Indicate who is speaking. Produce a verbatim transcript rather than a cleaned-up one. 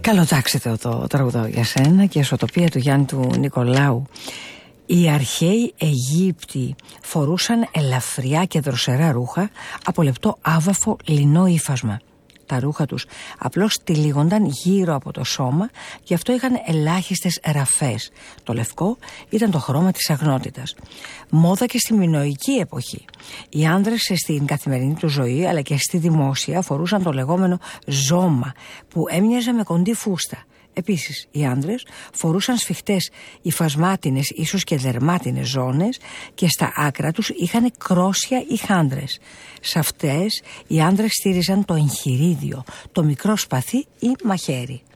Speaker 1: Καλοτάξτε το τραγουδό για σένα και η ισοτοπία του Γιάννη του Νικολάου. Οι αρχαίοι Αιγύπτιοι φορούσαν ελαφριά και δροσερά ρούχα από λεπτό άβαφο λινό ύφασμα. Τα ρούχα τους απλώς τυλίγονταν γύρω από το σώμα, γι' αυτό είχαν ελάχιστες ραφές. Το λευκό ήταν το χρώμα της αγνότητας. Μόδα και στη μινωική εποχή. Οι άνδρες στην καθημερινή του ζωή αλλά και στη δημόσια φορούσαν το λεγόμενο ζώμα, που έμοιαζε με κοντή φούστα. Επίσης, οι άνδρες φορούσαν σφιχτές υφασμάτινες, ίσως και δερμάτινες ζώνες, και στα άκρα τους είχαν κρόσια ή χάνδρες. Σε αυτές οι άνδρες στήριζαν το εγχειρίδιο, το μικρό σπαθί ή μαχαίρι.